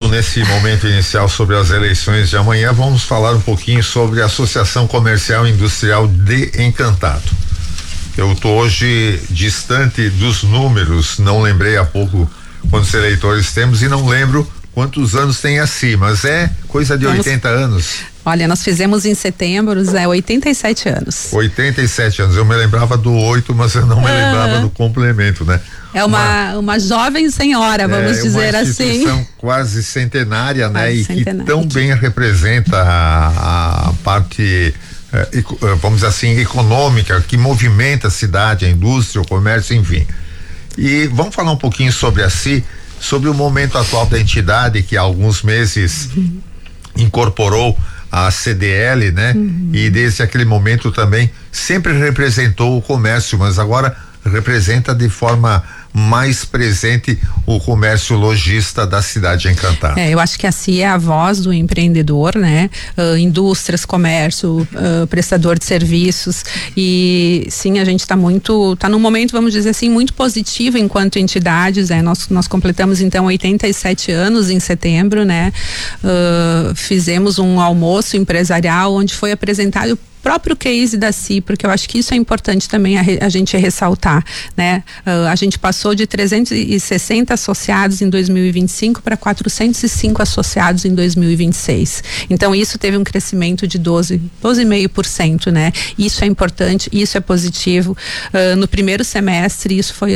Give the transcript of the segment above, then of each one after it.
nesse momento inicial sobre as eleições de amanhã, vamos falar um pouquinho sobre a Associação Comercial e Industrial de Encantado. Eu tô hoje distante dos números, não lembrei há pouco quantos eleitores temos e não lembro quantos anos tem assim, mas é coisa de 80 anos. Olha, nós fizemos em setembro, 87 anos. 87 anos, eu me lembrava do 8, mas eu não me lembrava do complemento, né? É uma jovem senhora, vamos dizer assim. É uma instituição quase centenária, né? E que tão bem representa a parte, vamos dizer assim, econômica, que movimenta a cidade, a indústria, o comércio, enfim. E vamos falar um pouquinho sobre sobre o momento atual da entidade, que há alguns meses incorporou a CDL, né? E desde aquele momento também sempre representou o comércio, mas agora representa de forma mais presente o comércio lojista da cidade encantada. Eu acho que a CIA é a voz do empreendedor, né? Indústrias, comércio, prestador de serviços, e sim, a gente tá num momento, vamos dizer assim, muito positivo enquanto entidades, né? Nós completamos então 87 anos em setembro, né? Fizemos um almoço empresarial onde foi apresentado próprio case da CI, porque eu acho que isso é importante também a gente ressaltar, né? A gente passou de 360 associados em 2025 para 405 associados em 2026. Então isso teve um crescimento de 12,5%, né? Isso é importante, isso é positivo. No primeiro semestre, isso foi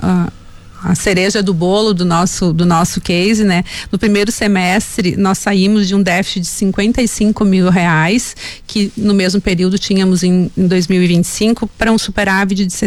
a cereja do bolo do nosso case, né? No primeiro semestre nós saímos de um déficit de R$55 mil, que no mesmo período tínhamos em 2025, para um superávit de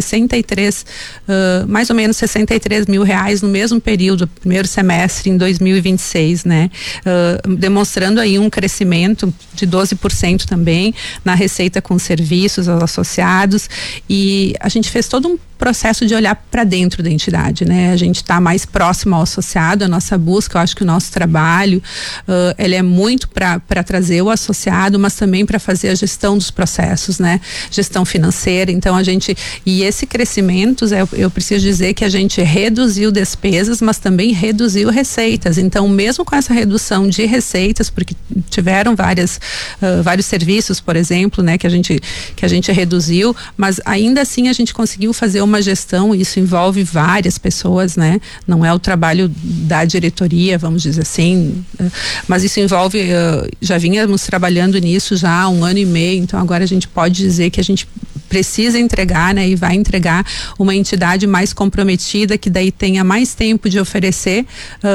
mais ou menos R$63 mil no mesmo período, primeiro semestre em 2026, né? Demonstrando aí um crescimento de 12% também na receita com serviços aos associados, e a gente fez todo um processo de olhar para dentro da entidade, né? A gente está mais próximo ao associado, a nossa busca, eu acho que o nosso trabalho, ele é muito para trazer o associado, mas também para fazer a gestão dos processos, né? Gestão financeira. Então e esse crescimento, eu preciso dizer que a gente reduziu despesas, mas também reduziu receitas. Então, mesmo com essa redução de receitas, porque tiveram vários serviços, por exemplo, né? Que a gente reduziu, mas ainda assim a gente conseguiu fazer uma gestão, isso envolve várias pessoas, né? Não é o trabalho da diretoria, vamos dizer assim, mas isso envolve, já vínhamos trabalhando nisso já há 1 ano e meio, então agora a gente pode dizer que a gente precisa entregar, né? E vai entregar uma entidade mais comprometida, que daí tenha mais tempo de oferecer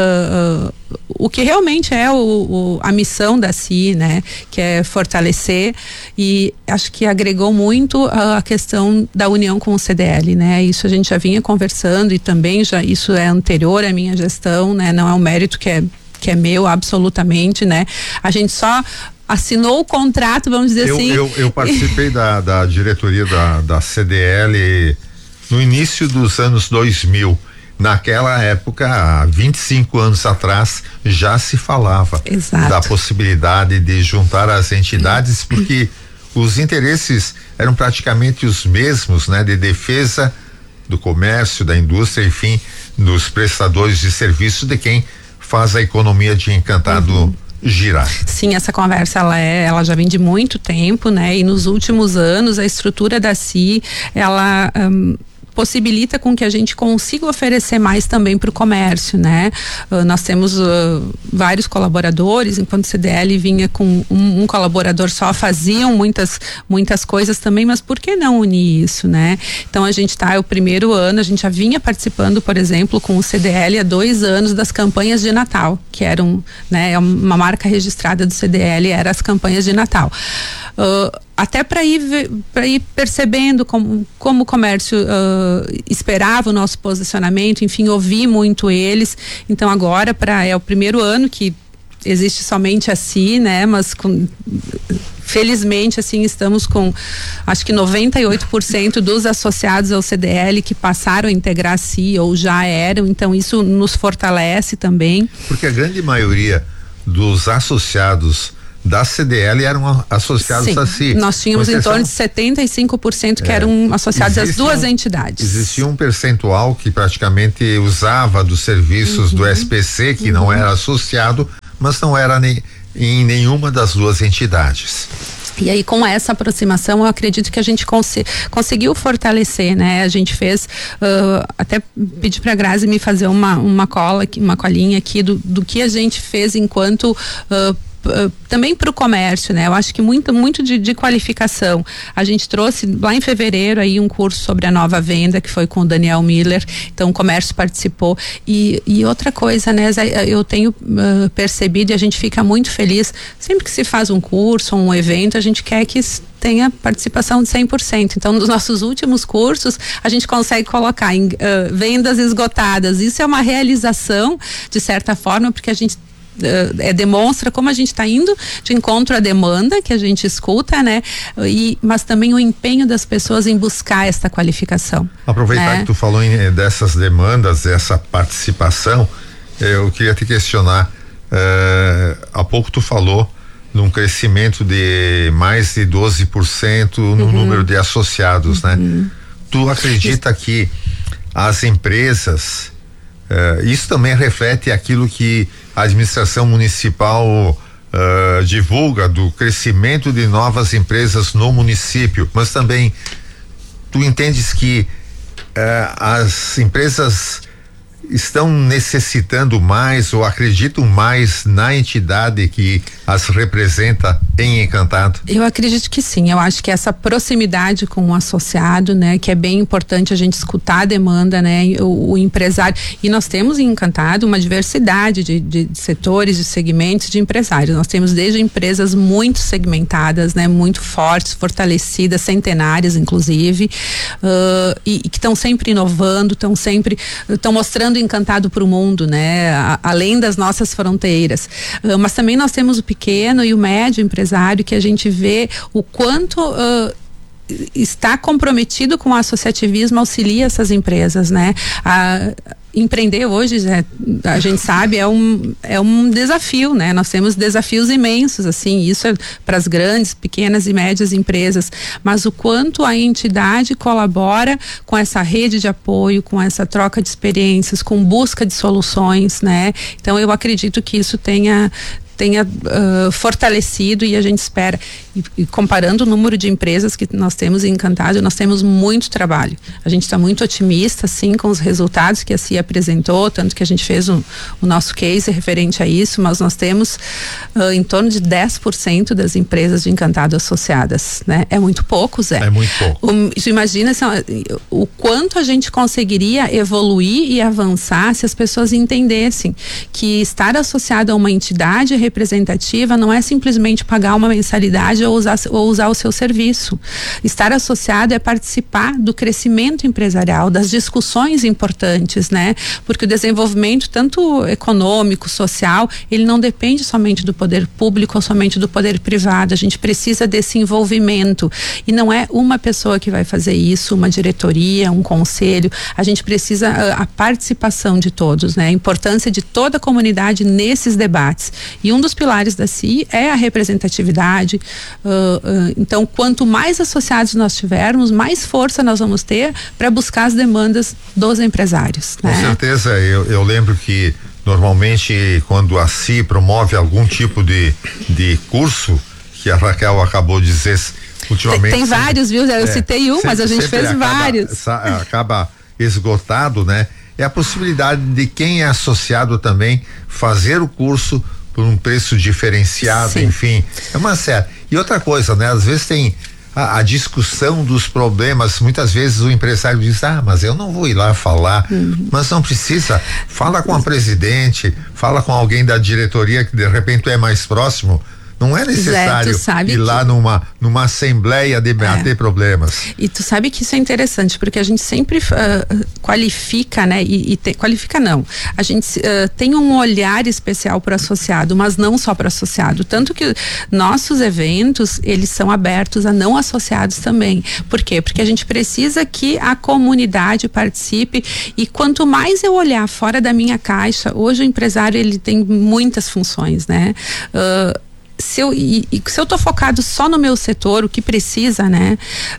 o que realmente é a missão da CI, né? Que é fortalecer, e acho que agregou muito a questão da união com o CDL, né? Isso a gente já vinha conversando, e também isso é anterior à minha gestão, né? Não é um mérito que é meu, absolutamente, né? A gente só assinou o contrato, vamos dizer assim. Eu participei da diretoria da CDL no início dos anos 2000. Naquela época, há 25 anos atrás, já se falava da possibilidade de juntar as entidades, porque os interesses eram praticamente os mesmos, né? De defesa do comércio, da indústria, enfim, dos prestadores de serviços, de quem faz a economia de Encantado girar. Sim, essa conversa ela já vem de muito tempo, né? E nos últimos anos a estrutura da CI, ela possibilita com que a gente consiga oferecer mais também para o comércio, né? Nós temos vários colaboradores, enquanto o CDL vinha com um colaborador só, faziam muitas coisas também, mas por que não unir isso, né? Então a gente o primeiro ano, a gente já vinha participando, por exemplo, com o CDL há 2 anos das campanhas de Natal, que eram, né, uma marca registrada do CDL, eram as campanhas de Natal. Até para ir percebendo como o comércio esperava o nosso posicionamento, enfim, ouvi muito eles. Então agora é o primeiro ano que existe somente a CI, né? Mas felizmente, assim, estamos com, acho que 98% dos associados ao CDL que passaram a integrar a CI ou já eram, então isso nos fortalece também. Porque a grande maioria dos associados da CDL eram associados a CI. Nós tínhamos em torno de 75% que eram associados às duas entidades. Existia um percentual que praticamente usava dos serviços do SPC, que não era associado, mas não era em nenhuma das duas entidades. E aí, com essa aproximação, eu acredito que a gente conseguiu fortalecer, né? A gente fez, até pedi para a Grazi me fazer uma colinha aqui do que a gente fez enquanto também para o comércio, né? Eu acho que muito de qualificação. A gente trouxe lá em fevereiro aí um curso sobre a nova venda, que foi com o Daniel Miller, então o comércio participou. E outra coisa, né? Eu tenho percebido, e a gente fica muito feliz, sempre que se faz um curso, um evento, a gente quer que tenha participação de 100%. Então, nos nossos últimos cursos, a gente consegue colocar em vendas esgotadas. Isso é uma realização, de certa forma, porque a gente demonstra como a gente está indo de encontro à demanda que a gente escuta, né? Mas também o empenho das pessoas em buscar esta qualificação. Aproveitar, né, que tu falou dessas demandas, dessa participação, eu queria te questionar. Há pouco tu falou num crescimento de mais de 12% no número de associados, né? Tu acredita que as empresas, isso também reflete aquilo que a administração municipal divulga do crescimento de novas empresas no município, mas também tu entendes que as empresas estão necessitando mais ou acreditam mais na entidade que as representa em Encantado? Eu acredito que sim. Eu acho que essa proximidade com o associado, né, que é bem importante a gente escutar a demanda, né, o empresário. E nós temos em Encantado uma diversidade de setores, de segmentos de empresários. Nós temos desde empresas muito segmentadas, né, muito fortes, fortalecidas, centenárias, inclusive, e que estão sempre inovando, estão mostrando Encantado para o mundo, né? Além das nossas fronteiras. Mas também nós temos o pequeno e o médio empresário, que a gente vê o quanto está comprometido com o associativismo, auxilia essas empresas, né? Empreender hoje, a gente sabe, é um desafio, né? Nós temos desafios imensos, assim, isso é para as grandes, pequenas e médias empresas, mas o quanto a entidade colabora com essa rede de apoio, com essa troca de experiências, com busca de soluções, né? Então eu acredito que isso tenha fortalecido, e a gente espera, e comparando o número de empresas que nós temos em Encantado, nós temos muito trabalho. A gente está muito otimista, sim, com os resultados que a CIA apresentou, tanto que a gente fez o nosso case referente a isso, mas nós temos em torno de 10% das empresas de Encantado associadas, né? É muito pouco, Zé. É muito pouco. Imagina assim, o quanto a gente conseguiria evoluir e avançar se as pessoas entendessem que estar associado a uma entidade representativa não é simplesmente pagar uma mensalidade ou usar o seu serviço. Estar associado é participar do crescimento empresarial, das discussões importantes, né? Porque o desenvolvimento, tanto econômico, social, ele não depende somente do poder público ou somente do poder privado. A gente precisa desse envolvimento. E não é uma pessoa que vai fazer isso, uma diretoria, um conselho. A gente precisa a participação de todos, né? A importância de toda a comunidade nesses debates. E um dos pilares da CI é a representatividade. Então, quanto mais associados nós tivermos, mais força nós vamos ter para buscar as demandas dos empresários. Com certeza, eu lembro que normalmente quando a CI promove algum tipo de curso, que a Raquel acabou de dizer ultimamente. Tem vários, viu? Eu citei um, mas a gente fez vários. Acaba esgotado, né? É a possibilidade de quem é associado também fazer o curso por um preço diferenciado, sim. Enfim, é uma série. E outra coisa, né? Às vezes tem a discussão dos problemas, muitas vezes o empresário diz, mas eu não vou ir lá falar, mas não precisa, fala com a presidente, fala com alguém da diretoria que de repente é mais próximo. Não é necessário ir lá numa assembleia debater problemas. E tu sabe que isso é interessante, porque a gente sempre qualifica, né? Qualifica não. A gente tem um olhar especial para o associado, mas não só para o associado. Tanto que nossos eventos, eles são abertos a não associados também. Por quê? Porque a gente precisa que a comunidade participe, e quanto mais eu olhar fora da minha caixa, hoje o empresário, ele tem muitas funções, né? Se eu tô focado só no meu setor, o que precisa, né?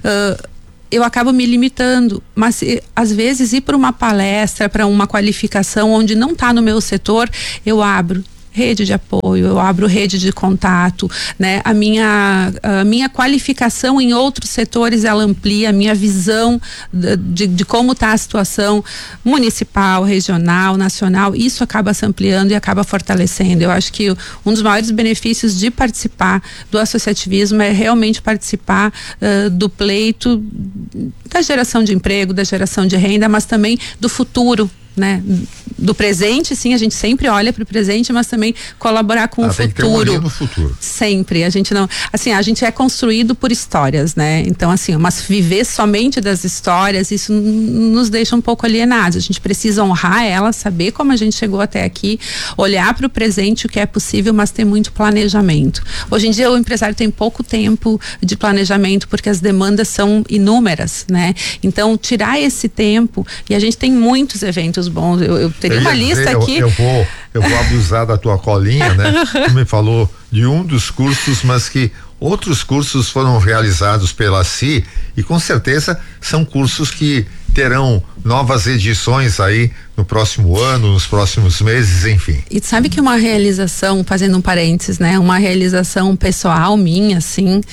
Eu acabo me limitando, mas às vezes ir para uma palestra, para uma qualificação onde não está no meu setor, eu abro rede de apoio, eu abro rede de contato, né? A minha qualificação em outros setores, ela amplia a minha visão de como está a situação municipal, regional, nacional. Isso acaba se ampliando e acaba fortalecendo. Eu acho que um dos maiores benefícios de participar do associativismo é realmente participar do pleito da geração de emprego, da geração de renda, mas também do futuro, né? Do presente, sim, a gente sempre olha para o presente, mas também colaborar com o futuro. Tem que ter uma linha no futuro. Sempre, a gente não, assim, a gente é construído por histórias, né? Então, assim, mas viver somente das histórias, isso nos deixa um pouco alienados. A gente precisa honrar elas, saber como a gente chegou até aqui, olhar para o presente, o que é possível, mas ter muito planejamento. Hoje em dia o empresário tem pouco tempo de planejamento porque as demandas são inúmeras, né? Então, tirar esse tempo, e a gente tem muitos eventos bons, eu teria uma lista aqui. Eu vou abusar da tua colinha, né? Tu me falou de um dos cursos, mas que outros cursos foram realizados pela CI e com certeza são cursos que terão novas edições aí no próximo ano, nos próximos meses, enfim. E sabe que uma realização, fazendo um parênteses, né? Uma realização pessoal minha, assim,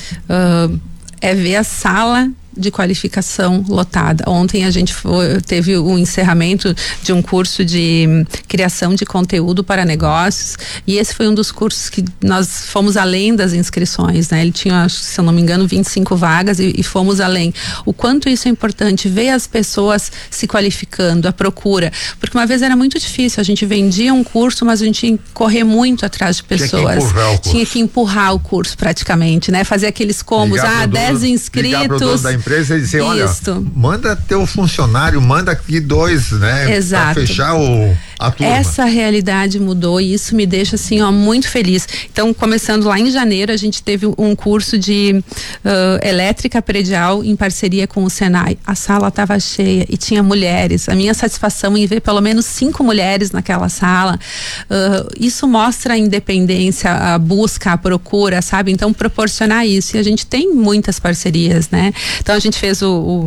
é ver a sala de qualificação lotada. Ontem a gente teve o encerramento de um curso de criação de conteúdo para negócios, e esse foi um dos cursos que nós fomos além das inscrições, né? Ele tinha, se eu não me engano, 25 vagas e fomos além. O quanto isso é importante, ver as pessoas se qualificando, a procura, porque uma vez era muito difícil, a gente vendia um curso, mas a gente tinha que correr muito atrás de pessoas. Tinha que empurrar o curso praticamente, né? Fazer aqueles combos, 10 inscritos. Empresa e dizer, olha, manda teu funcionário, manda aqui 2, né? Exato. Pra fechar a turma. Essa realidade mudou e isso me deixa assim, muito feliz. Então, começando lá em janeiro, a gente teve um curso de elétrica predial em parceria com o Senai. A sala estava cheia e tinha mulheres. A minha satisfação em ver pelo menos 5 mulheres naquela sala, isso mostra a independência, a busca, a procura, sabe? Então, proporcionar isso. E a gente tem muitas parcerias, né? Então a gente fez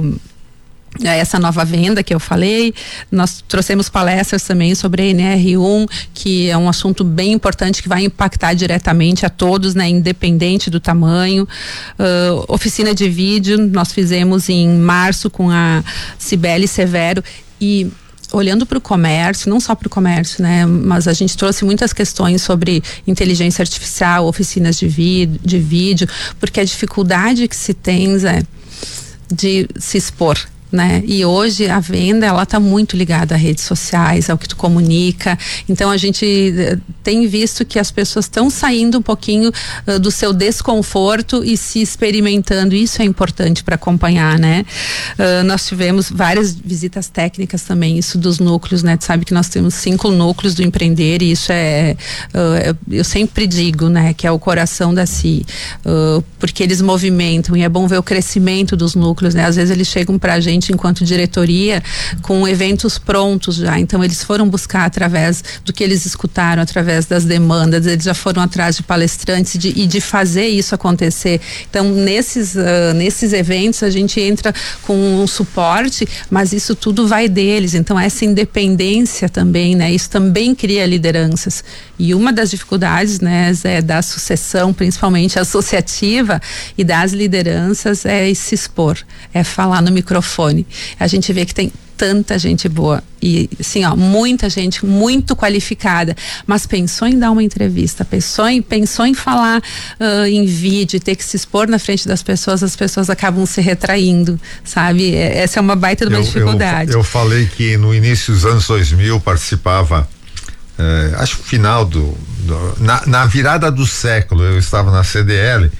essa nova venda que eu falei, nós trouxemos palestras também sobre a NR1, que é um assunto bem importante que vai impactar diretamente a todos, né, independente do tamanho. Oficina de vídeo, nós fizemos em março com a Cibele Severo, e olhando para o comércio, não só para o comércio, né, mas a gente trouxe muitas questões sobre inteligência artificial, oficinas de vídeo, porque a dificuldade que se tem, Zé, de se expor, né? E hoje a venda, ela tá muito ligada a redes sociais, ao que tu comunica. Então a gente tem visto que as pessoas estão saindo um pouquinho do seu desconforto e se experimentando. Isso é importante para acompanhar, né? Nós tivemos várias visitas técnicas também, isso dos núcleos, né? Tu sabe que nós temos 5 núcleos do Empreender, e isso eu sempre digo, né? Que é o coração da CI, porque eles movimentam, e é bom ver o crescimento dos núcleos, né? Às vezes eles chegam pra gente enquanto diretoria com eventos prontos já, então eles foram buscar através do que eles escutaram, através das demandas, eles já foram atrás de palestrantes e de fazer isso acontecer. Então nesses eventos a gente entra com um suporte, mas isso tudo vai deles, então essa independência também, né? Isso também cria lideranças, e uma das dificuldades, né, é da sucessão, principalmente associativa, e das lideranças é se expor, é falar no microfone. A gente vê que tem tanta gente boa e, assim, muita gente muito qualificada, mas pensou em dar uma entrevista, pensou em falar em vídeo, ter que se expor na frente das pessoas, as pessoas acabam se retraindo, sabe? Essa é uma baita de uma dificuldade. Eu falei que no início dos anos 2000 participava, acho que final na virada do século, eu estava na CDL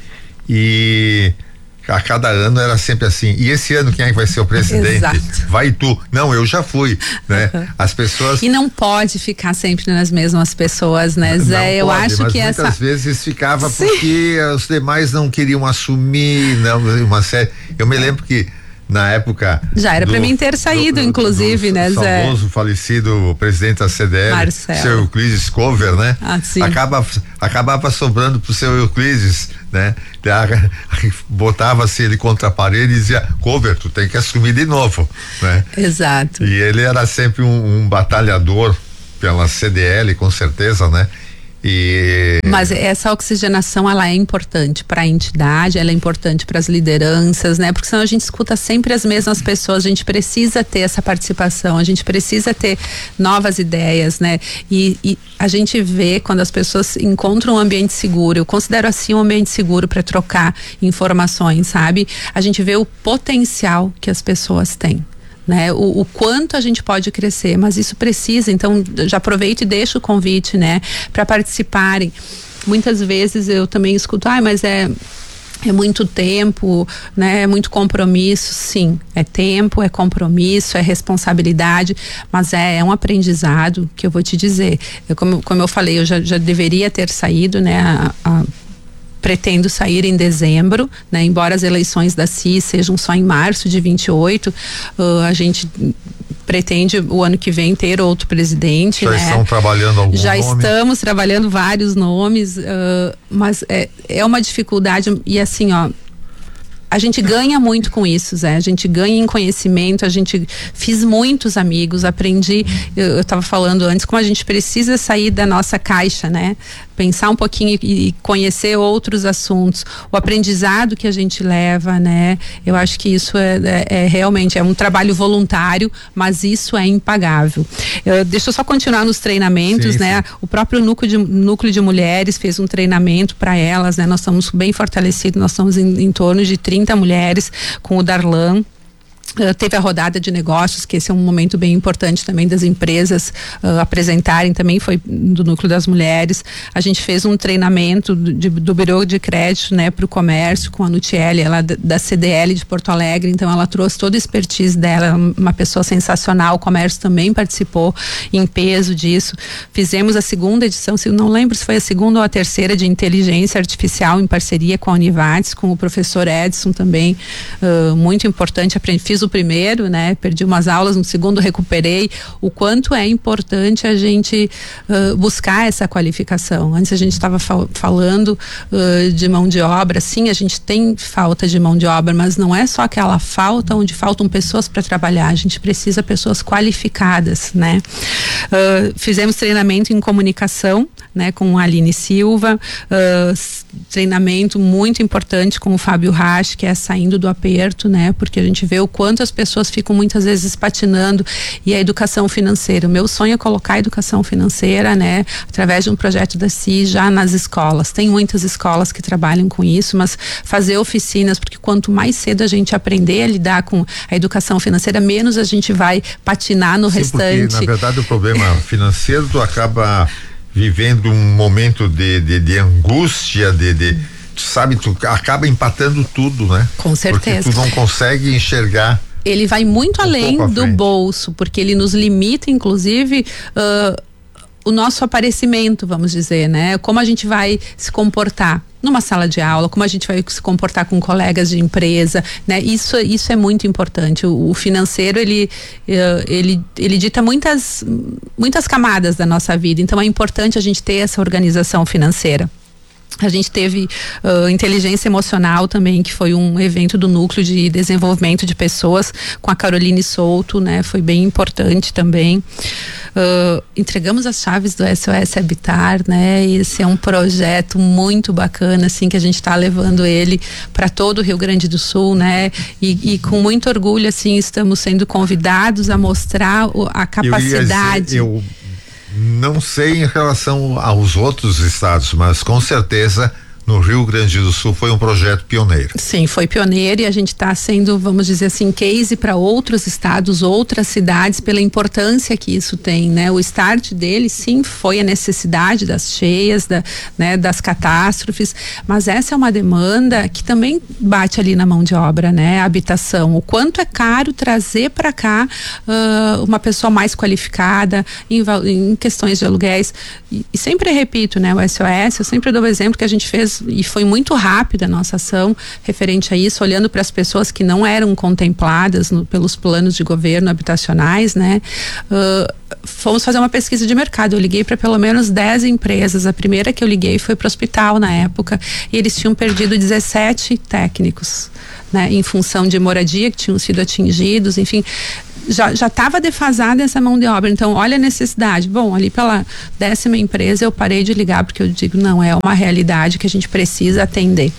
e a cada ano era sempre assim, e esse ano quem é que vai ser o presidente? Exato. Vai tu. Não, eu já fui, né? As pessoas... E não pode ficar sempre nas mesmas pessoas, né, Zé? Eu acho que muitas vezes ficava porque os demais não queriam assumir, uma série. Eu me lembro que na época... Já era para mim ter saído, inclusive, né, Zé? Famoso, falecido presidente da CDL, Marcelo. seu Euclides Cover, né? Sim. Acabava sobrando pro seu Euclides, né? Botava-se ele contra a parede e dizia, Cover, tu tem que assumir de novo, né? Exato. E ele era sempre um batalhador pela CDL, com certeza, né? Mas essa oxigenação, ela é importante para a entidade, ela é importante para as lideranças, né? Porque senão a gente escuta sempre as mesmas pessoas, a gente precisa ter essa participação, a gente precisa ter novas ideias, né? E a gente vê quando as pessoas encontram um ambiente seguro, eu considero assim um ambiente seguro para trocar informações, sabe? A gente vê o potencial que as pessoas têm. Né? O quanto a gente pode crescer, mas isso precisa, então já aproveito e deixo o convite, né, para participarem. Muitas vezes eu também escuto, mas é muito tempo, né? É muito compromisso. Sim, é tempo, é compromisso, é responsabilidade, mas é um aprendizado que eu vou te dizer. Como eu falei, eu já deveria ter saído, né? Pretendo sair em dezembro, né? Embora as eleições da CIS sejam só em março de 28, a gente pretende o ano que vem ter outro presidente. Já estão trabalhando algum Já nome? Estamos trabalhando vários nomes, mas é uma dificuldade e assim, a gente ganha muito com isso, Zé. A gente ganha em conhecimento, fiz muitos amigos, aprendi, eu estava falando antes, como a gente precisa sair da nossa caixa, né? Pensar um pouquinho e conhecer outros assuntos, o aprendizado que a gente leva, né? Eu acho que isso é realmente, é um trabalho voluntário, mas isso é impagável. Deixa eu só continuar nos treinamentos, né? Sim. O próprio núcleo de mulheres fez um treinamento para elas, né? Nós estamos bem fortalecidos, nós estamos em torno de 30 mulheres com o Darlan. Teve a rodada de negócios, que esse é um momento bem importante também das empresas apresentarem, também foi do núcleo das mulheres. A gente fez um treinamento do Bureau de Crédito, né, para o comércio com a Nutiele, ela da CDL de Porto Alegre, então ela trouxe toda a expertise dela, uma pessoa sensacional. O comércio também participou em peso disso. Fizemos a segunda edição, não lembro se foi a segunda ou a terceira, de inteligência artificial em parceria com a Univates, com o professor Edson também, muito importante. Fiz o primeiro, né? Perdi umas aulas, no segundo recuperei. O quanto é importante a gente buscar essa qualificação. Antes a gente estava falando de mão de obra. Sim, a gente tem falta de mão de obra, mas não é só aquela falta onde faltam pessoas para trabalhar. A gente precisa de pessoas qualificadas, né? Fizemos treinamento em comunicação, né? Com a Aline Silva, treinamento muito importante com o Fábio Rasch, que é saindo do aperto, né? Porque a gente vê o quanto as pessoas ficam muitas vezes patinando, e a educação financeira. O meu sonho é colocar a educação financeira, né? Através de um projeto da CIS já nas escolas. Tem muitas escolas que trabalham com isso, mas fazer oficinas, porque quanto mais cedo a gente aprender a lidar com a educação financeira, menos a gente vai patinar no restante. Porque, na verdade, o problema financeiro, tu acaba vivendo um momento de angústia, sabe, tu acaba empatando tudo, né? Com certeza. Porque tu não consegue enxergar. Ele vai muito além do bolso, porque ele nos limita, inclusive, o nosso aparecimento, vamos dizer, né? Como a gente vai se comportar numa sala de aula, como a gente vai se comportar com colegas de empresa, né? Isso é muito importante. O financeiro, ele dita muitas camadas da nossa vida, então é importante a gente ter essa organização financeira. A gente teve inteligência emocional também, que foi um evento do núcleo de desenvolvimento de pessoas com a Caroline Souto, né? Foi bem importante também. Entregamos as chaves do SOS Habitar, né? Esse é um projeto muito bacana, assim, que a gente está levando ele para todo o Rio Grande do Sul, né? E com muito orgulho, assim, estamos sendo convidados a mostrar a capacidade. Eu não sei em relação aos outros estados, mas com certeza no Rio Grande do Sul foi um projeto pioneiro. Sim, foi pioneiro, e a gente está sendo, vamos dizer assim, case para outros estados, outras cidades, pela importância que isso tem, né? O start dele, sim, foi a necessidade das cheias, né, das catástrofes, mas essa é uma demanda que também bate ali na mão de obra, né? A habitação, o quanto é caro trazer para cá uma pessoa mais qualificada em questões de aluguéis, e sempre repito, né? O SOS, eu sempre dou o exemplo que a gente fez, e foi muito rápida a nossa ação referente a isso, olhando para as pessoas que não eram contempladas pelos planos de governo habitacionais, né? Fomos fazer uma pesquisa de mercado. Eu liguei para pelo menos 10 empresas. A primeira que eu liguei foi para o hospital na época, e eles tinham perdido 17 técnicos, né? Em função de moradia, que tinham sido atingidos, enfim. já estava defasada essa mão de obra. Então, olha a necessidade. Bom, ali pela 10ª empresa eu parei de ligar, porque eu digo, não, é uma realidade que a gente precisa atender.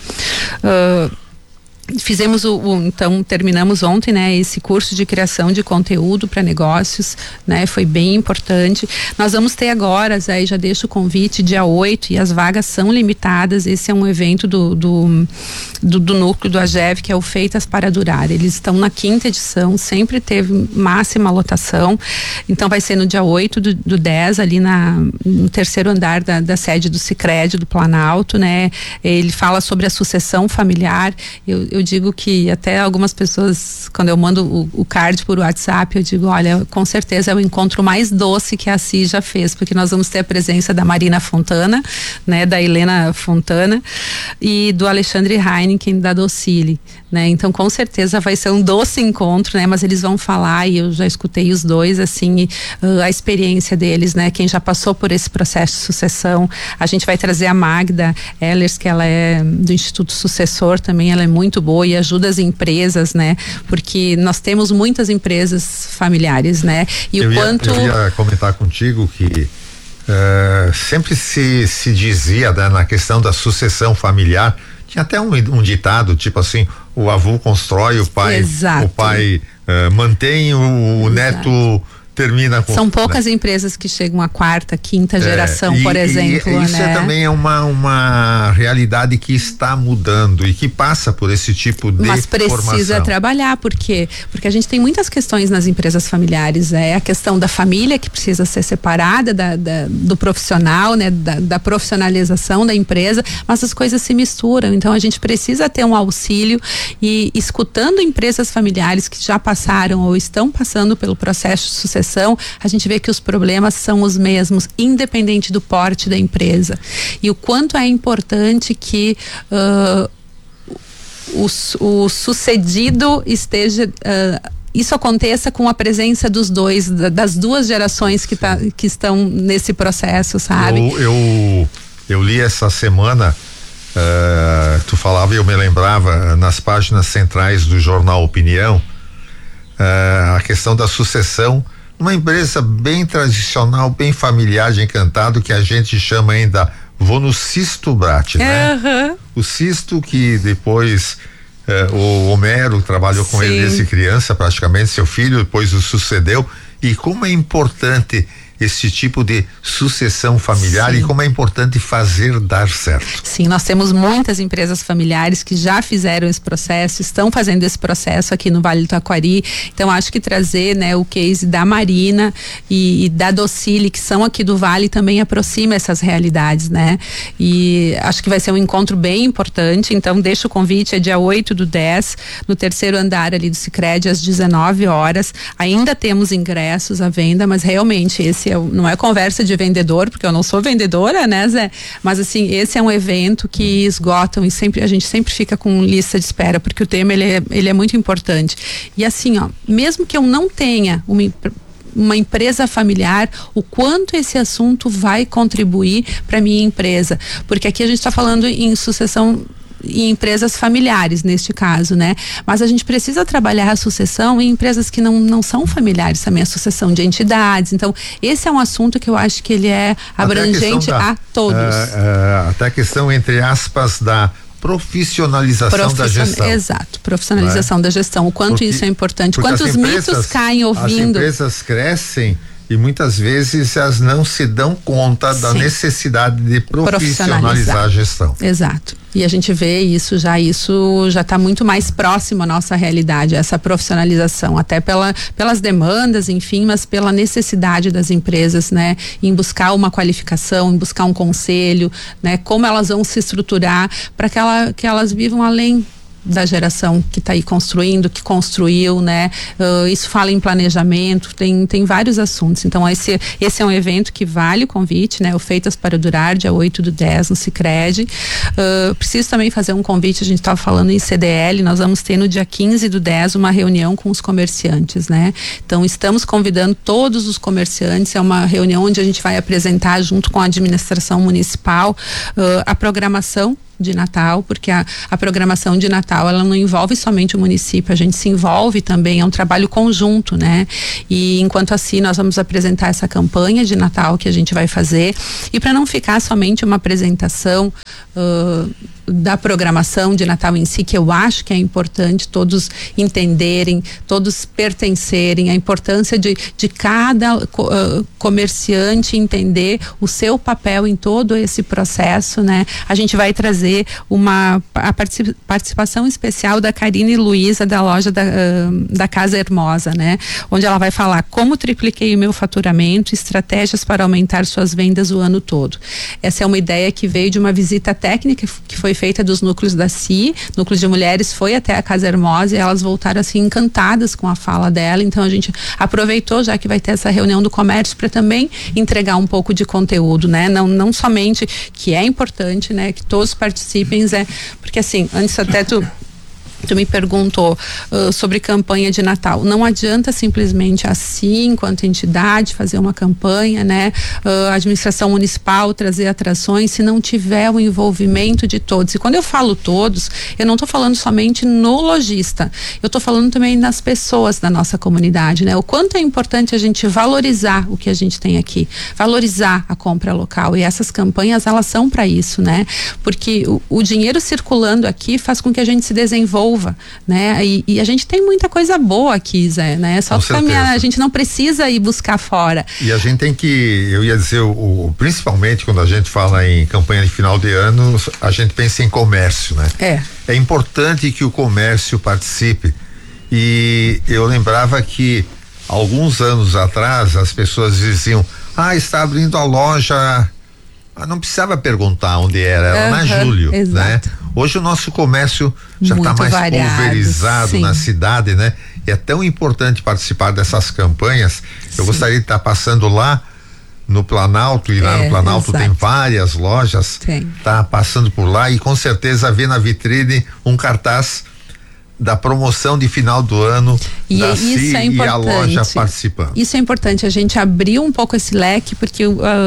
Fizemos então terminamos ontem, né, esse curso de criação de conteúdo para negócios, né, foi bem importante. Nós vamos ter agora, aí já deixo o convite, dia 8, e as vagas são limitadas. Esse é um evento do núcleo do AGEV, que é o Feitas para Durar. Eles estão na 5ª edição, sempre teve máxima lotação. Então vai ser no dia 8 do 10, ali no 3º andar da sede do Sicredi do Planalto, né. Ele fala sobre a sucessão familiar. Eu digo que até algumas pessoas, quando eu mando o card por WhatsApp, eu digo, olha, com certeza é o encontro mais doce que a CI já fez, porque nós vamos ter a presença da Marina Fontana, né, da Helena Fontana e do Alexandre Heineken da Docile, né? Então, com certeza vai ser um doce encontro, né? Mas eles vão falar, e eu já escutei os dois, assim, a experiência deles, né? Quem já passou por esse processo de sucessão. A gente vai trazer a Magda Ehlers, que ela é do Instituto Sucessor também, ela é muito boa e ajuda as empresas, né? Porque nós temos muitas empresas familiares, né? E eu ia comentar contigo que sempre se dizia, né, na questão da sucessão familiar, tinha até um ditado, tipo assim, o avô constrói, o pai mantém, o neto termina com... São poucas empresas que chegam à 4ª, 5ª geração, por exemplo, e isso, né? Também é uma realidade que está mudando e que passa por esse tipo de Mas precisa formação. Trabalhar, porque a gente tem muitas questões nas empresas familiares, a questão da família, que precisa ser separada do profissional, né? Da profissionalização da empresa, mas as coisas se misturam. Então a gente precisa ter um auxílio, e escutando empresas familiares que já passaram ou estão passando pelo processo de sucessão, a gente vê que os problemas são os mesmos, independente do porte da empresa. E o quanto é importante que o sucedido esteja... isso aconteça com a presença dos dois, das duas gerações que estão nesse processo, sabe? Eu li essa semana, tu falava e eu me lembrava, nas páginas centrais do jornal Opinião, a questão da sucessão. Uma empresa bem tradicional, bem familiar de Encantado, que a gente chama ainda no Sisto Brat, né? O Sisto, que depois o Homero trabalhou com ele desde criança, praticamente, seu filho depois o sucedeu. E como é importante esse tipo de sucessão familiar, e como é importante fazer dar certo. Sim, nós temos muitas empresas familiares que já fizeram esse processo, estão fazendo esse processo aqui no Vale do Taquari. Então acho que trazer, né, o case da Marina e da Docile, que são aqui do Vale, também aproxima essas realidades, né? E acho que vai ser um encontro bem importante. Então deixo o convite, é dia 8 do 10, no 3º andar ali do Sicredi, às 19 horas. Ainda temos ingressos à venda, mas realmente esse não é conversa de vendedor, porque eu não sou vendedora, né, Zé? Mas assim, esse é um evento que esgotam, e a gente sempre fica com lista de espera, porque o tema ele é muito importante. E assim, mesmo que eu não tenha uma empresa familiar, o quanto esse assunto vai contribuir para minha empresa, porque aqui a gente está falando em sucessão em empresas familiares, neste caso, né? Mas a gente precisa trabalhar a sucessão em empresas que não são familiares também, a sucessão de entidades. Então, esse é um assunto que eu acho que ele é abrangente a todos. Até a questão, entre aspas, da profissionalização da gestão. Exato, profissionalização da gestão. O quanto isso é importante. Quantos mitos caem ouvindo. As empresas crescem e muitas vezes elas não se dão conta da necessidade de profissionalizar a gestão. Exato. E a gente vê isso já está muito mais próximo à nossa realidade, essa profissionalização, até pelas demandas, enfim, mas pela necessidade das empresas, né, em buscar uma qualificação, em buscar um conselho, né, como elas vão se estruturar para que elas vivam além da geração que está aí construindo, que construiu, né? Isso fala em planejamento, tem vários assuntos. Então esse é um evento que vale o convite, né? O Feitas para Durar, dia 8 do 10 no Sicredi. Preciso também fazer um convite, a gente estava falando em CDL, nós vamos ter no dia 15 do 10 uma reunião com os comerciantes, né? Então estamos convidando todos os comerciantes, é uma reunião onde a gente vai apresentar junto com a administração municipal a programação de Natal, porque a programação de Natal, ela não envolve somente o município, a gente se envolve também, é um trabalho conjunto, né? E enquanto assim, nós vamos apresentar essa campanha de Natal que a gente vai fazer, e para não ficar somente uma apresentação da programação de Natal em si, que eu acho que é importante todos entenderem, todos pertencerem, a importância de cada comerciante entender o seu papel em todo esse processo, né? A gente vai trazer a participação especial da Karine Luiza, da loja da Casa Hermosa, né? Onde ela vai falar como tripliquei o meu faturamento, estratégias para aumentar suas vendas o ano todo. Essa é uma ideia que veio de uma visita técnica que foi feita dos núcleos da CI, núcleos de mulheres, foi até a Casa Hermosa, e elas voltaram assim encantadas com a fala dela. Então a gente aproveitou, já que vai ter essa reunião do comércio, para também entregar um pouco de conteúdo, né? Não somente, que é importante, né, que todos participem, porque assim, antes até tu me perguntou sobre campanha de Natal. Não adianta simplesmente assim, enquanto entidade, fazer uma campanha, né? A administração municipal trazer atrações, se não tiver o envolvimento de todos. E quando eu falo todos, eu não estou falando somente no lojista, eu estou falando também nas pessoas da nossa comunidade, né? O quanto é importante a gente valorizar o que a gente tem aqui, valorizar a compra local. E essas campanhas, elas são para isso, né? Porque o dinheiro circulando aqui faz com que a gente se desenvolva, né? E a gente tem muita coisa boa aqui, Zé, né? Só caminhar, a gente não precisa ir buscar fora. E a gente tem que, eu ia dizer, principalmente quando a gente fala em campanha de final de ano, a gente pensa em comércio, né? É importante que o comércio participe. E eu lembrava que alguns anos atrás as pessoas diziam: está abrindo a loja. Não precisava perguntar onde era na Júlio, exato, né? Hoje o nosso comércio já está mais pulverizado, sim, na cidade, né? E é tão importante participar dessas campanhas. Eu sim, gostaria de estar passando lá no Planalto, e lá no Planalto exato, tem várias lojas, tá passando por lá e com certeza vê na vitrine um cartaz da promoção de final do ano da CI e a loja participando. Isso é importante, a gente abriu um pouco esse leque, porque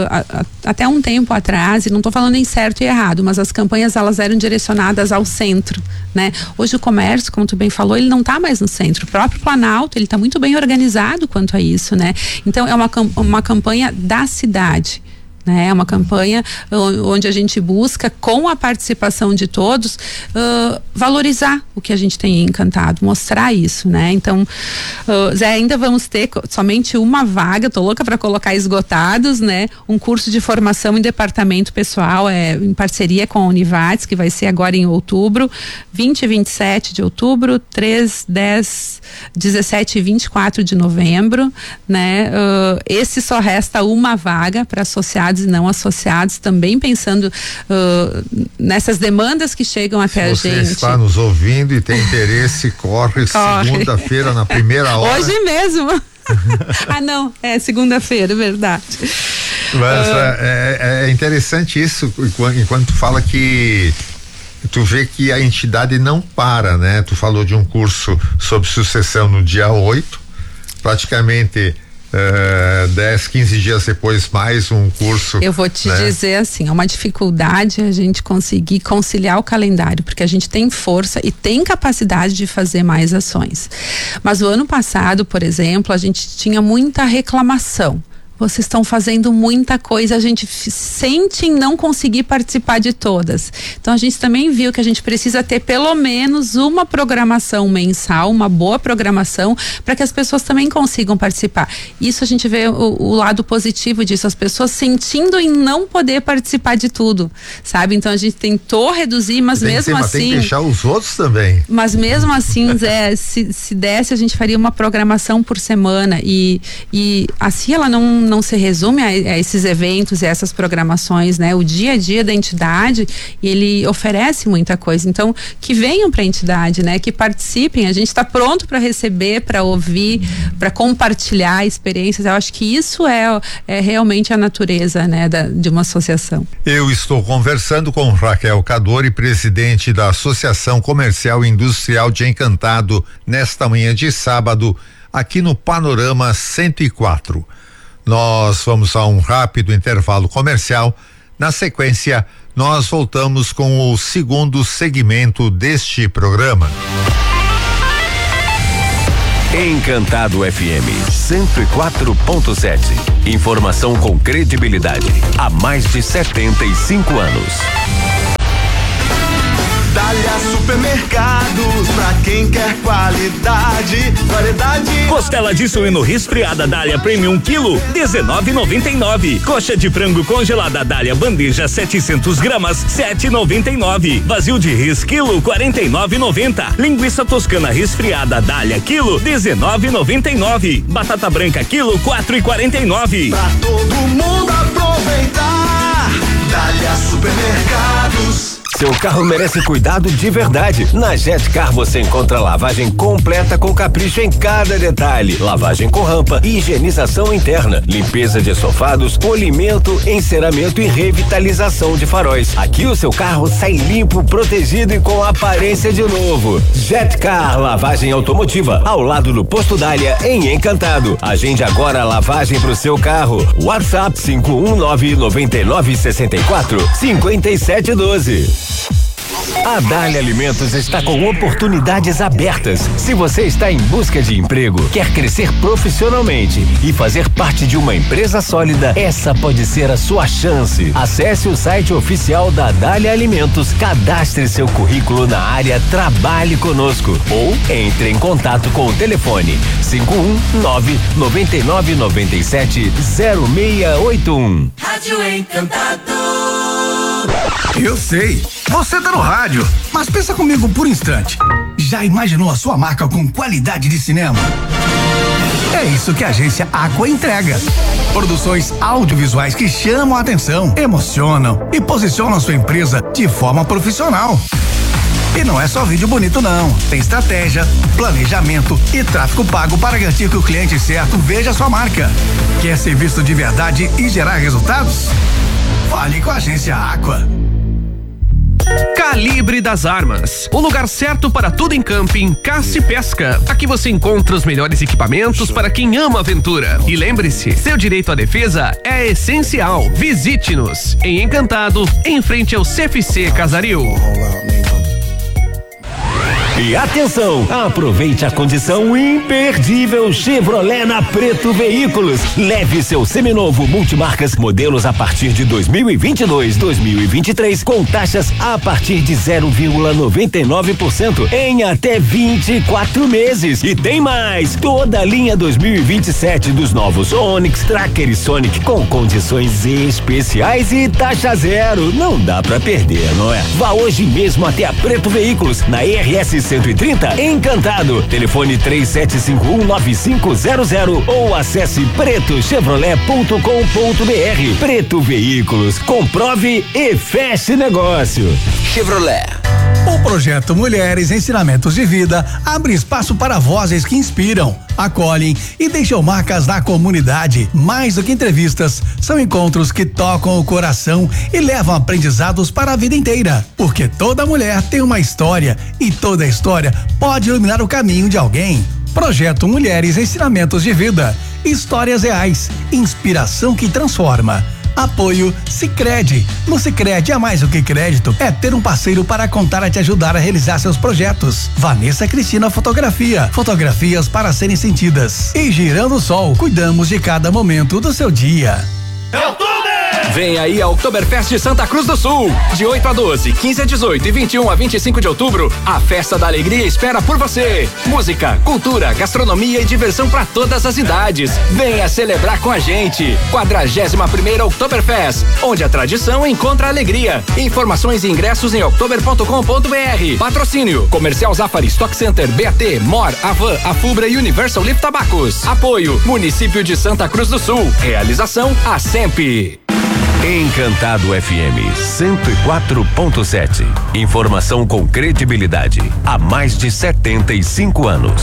até um tempo atrás, e não estou falando em certo e errado, mas as campanhas, elas eram direcionadas ao centro, né? Hoje o comércio, como tu bem falou, ele não está mais no centro. O próprio Planalto, ele está muito bem organizado quanto a isso, né? Então é uma campanha da cidade, né? É uma campanha onde a gente busca, com a participação de todos, valorizar o que a gente tem encantado, mostrar isso, né? Então, Zé, ainda vamos ter somente uma vaga, tô louca para colocar esgotados, né? Um curso de formação em departamento pessoal, em parceria com a Univates, que vai ser agora em outubro, 20 e 27 de outubro, 3, 10, 17 e 24 de novembro, né? Esse só resta uma vaga para associados e não associados, também pensando nessas demandas que chegam até a gente. Você está nos ouvindo e tem interesse, corre. Segunda-feira na primeira hora. Hoje mesmo. Não, é segunda-feira, verdade. Mas é interessante isso, enquanto tu fala que tu vê que a entidade não para, né? Tu falou de um curso sobre sucessão no dia 8, praticamente 10, 15 dias depois mais um curso. Eu vou te dizer assim, é uma dificuldade a gente conseguir conciliar o calendário, porque a gente tem força e tem capacidade de fazer mais ações. Mas o ano passado, por exemplo, a gente tinha muita reclamação. Vocês estão fazendo muita coisa, a gente sente em não conseguir participar de todas. Então a gente também viu que a gente precisa ter pelo menos uma programação mensal, uma boa programação, para que as pessoas também consigam participar. Isso a gente vê o lado positivo disso, as pessoas sentindo em não poder participar de tudo, sabe? Então a gente tentou reduzir, mas mesmo assim... Tem que deixar os outros também. Mas mesmo assim, Zé, se desse, a gente faria uma programação por semana e assim ela não se resume a esses eventos e essas programações, né? O dia a dia da entidade, ele oferece muita coisa. Então, que venham para a entidade, né? Que participem. A gente está pronto para receber, para ouvir, para compartilhar experiências. Eu acho que isso é realmente a natureza, né? De uma associação. Eu estou conversando com Raquel Cadori, presidente da Associação Comercial e Industrial de Encantado, nesta manhã de sábado, aqui no Panorama 104. Nós vamos a um rápido intervalo comercial. Na sequência, nós voltamos com o segundo segmento deste programa. Encantado FM 104.7. Informação com credibilidade há mais de 75 anos. Dália Supermercados, pra quem quer qualidade, variedade. Costela de suíno resfriada Dália Premium quilo, 19,99. Coxa de frango congelada Dália bandeja 700 gramas, 7,99. Vazio de res quilo, 49,90. Linguiça toscana resfriada Dália quilo, 19,99. Batata branca quilo, 4,49. Pra todo mundo aproveitar. Dália Supermercados. Seu carro merece cuidado de verdade. Na Jetcar você encontra lavagem completa com capricho em cada detalhe. Lavagem com rampa, higienização interna, limpeza de estofados, polimento, enceramento e revitalização de faróis. Aqui o seu carro sai limpo, protegido e com aparência de novo. Jetcar Lavagem Automotiva, ao lado do Posto Dália, em Encantado. Agende agora a lavagem pro seu carro. WhatsApp 51999645712. A Dália Alimentos está com oportunidades abertas. Se você está em busca de emprego, quer crescer profissionalmente e fazer parte de uma empresa sólida, essa pode ser a sua chance. Acesse o site oficial da Dália Alimentos, cadastre seu currículo na área Trabalhe Conosco ou entre em contato com o telefone 51999970681. Rádio Encantado. Eu sei, você tá no rádio, mas pensa comigo por um instante. Já imaginou a sua marca com qualidade de cinema? É isso que a agência Aqua entrega. Produções audiovisuais que chamam a atenção, emocionam e posicionam sua empresa de forma profissional. E não é só vídeo bonito não, tem estratégia, planejamento e tráfego pago para garantir que o cliente certo veja sua marca. Quer ser visto de verdade e gerar resultados? Fale com a agência Aqua. Calibre das Armas, o lugar certo para tudo em camping, caça e pesca. Aqui você encontra os melhores equipamentos para quem ama aventura. E lembre-se, seu direito à defesa é essencial. Visite-nos em Encantado, em frente ao CFC Casaril. E atenção, aproveite a condição imperdível Chevrolet na Preto Veículos. Leve seu seminovo multimarcas modelos a partir de 2022, 2023 com taxas a partir de 0,99% em até 24 meses. E tem mais, toda a linha 2027 dos novos Onix, Tracker e Sonic com condições especiais e taxa zero. Não dá pra perder, não é? Vá hoje mesmo até a Preto Veículos, na RS 130, Encantado. Telefone 37519500 ou acesse pretochevrolet.com.br. Preto Veículos, comprove e feche negócio. Chevrolet. O projeto Mulheres Ensinamentos de Vida abre espaço para vozes que inspiram, acolhem e deixam marcas na comunidade. Mais do que entrevistas, são encontros que tocam o coração e levam aprendizados para a vida inteira. Porque toda mulher tem uma história e toda história pode iluminar o caminho de alguém. Projeto Mulheres Ensinamentos de Vida. Histórias reais, inspiração que transforma. Apoio Sicredi. No Sicredi é mais do que crédito, é ter um parceiro para contar e te ajudar a realizar seus projetos. Vanessa Cristina Fotografia. Fotografias para serem sentidas. E Girando o Sol, cuidamos de cada momento do seu dia. Vem aí a Oktoberfest de Santa Cruz do Sul. De 8 a 12, 15 a 18 e 21 a 25 de outubro, a Festa da Alegria espera por você. Música, cultura, gastronomia e diversão para todas as idades. Venha celebrar com a gente. 41ª Oktoberfest, onde a tradição encontra a alegria. Informações e ingressos em oktober.com.br. Patrocínio: Comercial Zafari, Stock Center, BAT, MOR, Avan, Afubra e Universal Lift Tabacos. Apoio: Município de Santa Cruz do Sul. Realização: a SEMP. Encantado FM 104.7. Informação com credibilidade há mais de 75 anos.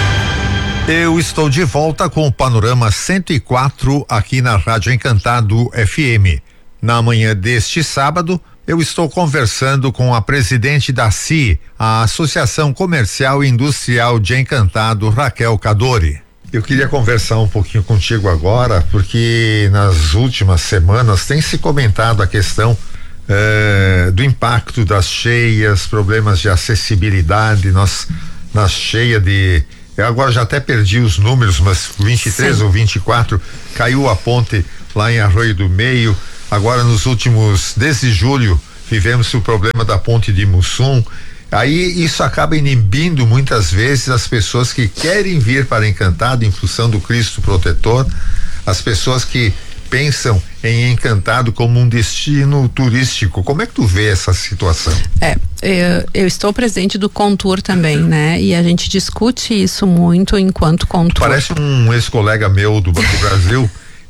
Eu estou de volta com o Panorama 104 aqui na Rádio Encantado FM. Na manhã deste sábado, eu estou conversando com a presidente da ACI, a Associação Comercial e Industrial de Encantado, Raquel Cadori. Eu queria conversar um pouquinho contigo agora, porque nas últimas semanas tem se comentado a questão do impacto das cheias, problemas de acessibilidade, na cheia de, eu agora já até perdi os números, mas 23 Sim. ou 24 caiu a ponte lá em Arroio do Meio. Agora desde julho vivemos o problema da ponte de Mussum. Aí isso acaba inibindo muitas vezes as pessoas que querem vir para Encantado em função do Cristo protetor, as pessoas que pensam em Encantado como um destino turístico. Como é que tu vê essa situação? Eu estou presidente do Contour também, né? E a gente discute isso muito enquanto Contour. Parece um ex-colega meu do Banco do Brasil.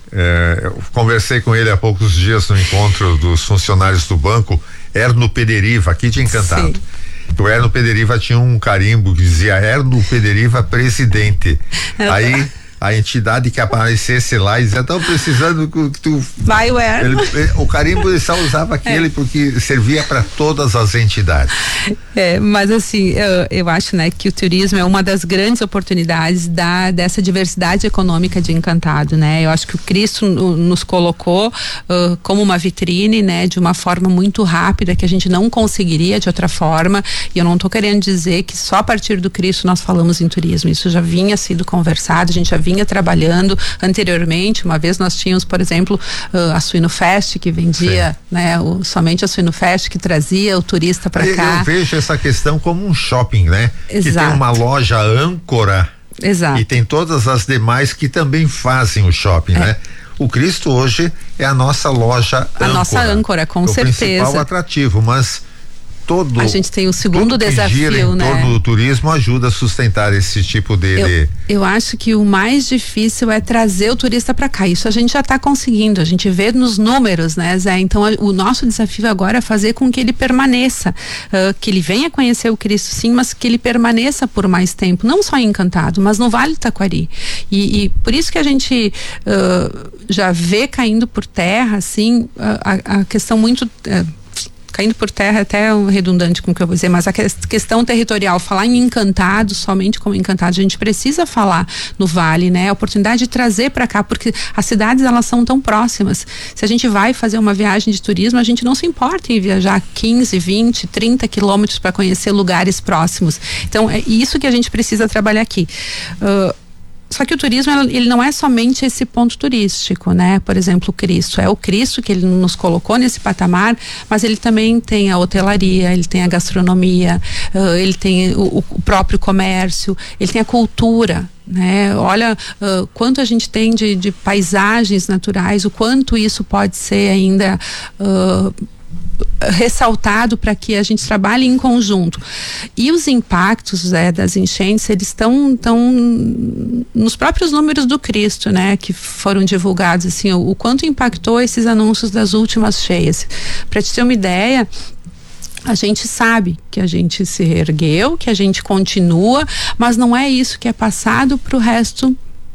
Eu conversei com ele há poucos dias no encontro dos funcionários do banco, Erno Pederiva, aqui de Encantado. Sim. O Erno Pederiva tinha um carimbo que dizia Erno Pederiva presidente. Aí a entidade que aparecesse lá e dizia, estão precisando que tu... Vai, o Erno. O carimbo ele só usava aquele porque servia para todas as entidades. Mas assim, eu acho, né, que o turismo é uma das grandes oportunidades dessa diversidade econômica de Encantado, né? Eu acho que o Cristo nos colocou como uma vitrine, né, de uma forma muito rápida que a gente não conseguiria de outra forma, e eu não estou querendo dizer que só a partir do Cristo nós falamos em turismo, isso já vinha sido conversado, a gente já vinha trabalhando anteriormente. Uma vez nós tínhamos, por exemplo, a Suinofest, que vendia, né, somente a Suinofest que trazia o turista para cá. Eu vejo essa questão como um shopping, né? Exato. Que tem uma loja âncora. Exato. E tem todas as demais que também fazem o shopping, né? O Cristo hoje é a nossa loja âncora. A nossa âncora, com certeza. O principal atrativo, mas a gente tem o segundo desafio, gira em torno do turismo ajuda a sustentar esse tipo de... Eu acho que o mais difícil é trazer o turista para cá. Isso a gente já está conseguindo, a gente vê nos números, né, Zé? Então o nosso desafio agora é fazer com que ele permaneça, que ele venha conhecer o Cristo, sim, mas que ele permaneça por mais tempo, não só em Encantado, mas no Vale do Taquari. E por isso que a gente já vê caindo por terra, assim, a questão muito... caindo por terra é até redundante com o que eu vou dizer, mas a questão territorial, falar em Encantado, somente como Encantado, a gente precisa falar no Vale, né? A oportunidade de trazer para cá, porque as cidades, elas são tão próximas. Se a gente vai fazer uma viagem de turismo, a gente não se importa em viajar 15, 20, 30 quilômetros para conhecer lugares próximos. Então, é isso que a gente precisa trabalhar aqui. Só que o turismo, ele não é somente esse ponto turístico, né? Por exemplo, o Cristo. É o Cristo que ele nos colocou nesse patamar, mas ele também tem a hotelaria, ele tem a gastronomia, ele tem o próprio comércio, ele tem a cultura, né? Olha quanto a gente tem de paisagens naturais, o quanto isso pode ser ainda ressaltado para que a gente trabalhe em conjunto. E os impactos das enchentes, eles estão nos próprios números do Cristo, né, que foram divulgados, assim, o quanto impactou esses anúncios das últimas cheias. Para te ter uma ideia, a gente sabe que a gente se reergueu, que a gente continua, mas não é isso que é passado para o resto